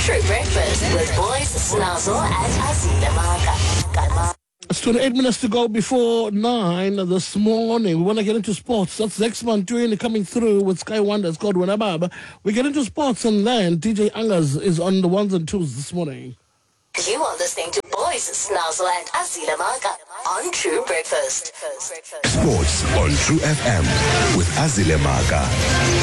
True Breakfast with boys Snazzle and Azila. It's 28 minutes to go before 9 this morning. We want to get into sports. That's Zexman Twin coming through with Sky Wonder. It's called Wenababa. We get into sports and then DJ Angas is on the ones and twos this morning. You are listening to Boys Snazzle and Azila Maka on True Breakfast. Sports on True FM with Azile Maka.